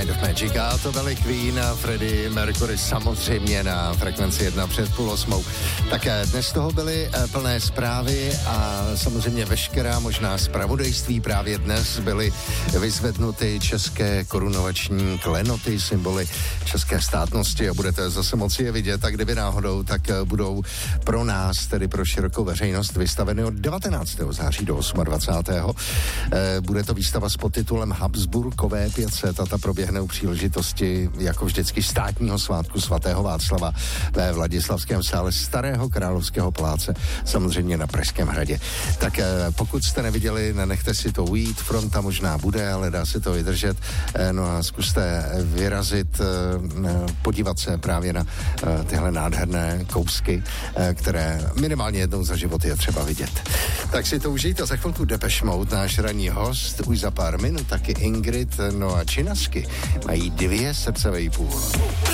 Kind of Magic. A to byli Queen a Freddie Mercury samozřejmě na frekvenci 1 před 7:30. Tak dnes toho byly plné zprávy a samozřejmě veškerá možná zpravodajství. Právě dnes byly vyzvednuty české korunovační klenoty, symboly české státnosti a budete zase moci je vidět. A kdyby náhodou, tak budou pro nás, tedy pro širokou veřejnost, vystaveny od 19. září do 28. Bude to výstava s podtitulem Habsburkové 500 a ta proběhne u příležitosti jako vždycky státního svátku svatého Václava ve Vladislavském sále Starého královského paláce, samozřejmě na Pražském hradě. Tak pokud jste neviděli, nenechte si to ujít, fronta možná bude, ale dá se to vydržet, no a zkuste vyrazit, podívat se právě na tyhle nádherné kousky, které minimálně jednou za život je třeba vidět. Tak si to užijte, za chvilku Depeche Mode, náš ranní host, už za pár minut taky Ingrid, no a Činasky mají 2 srdce půl.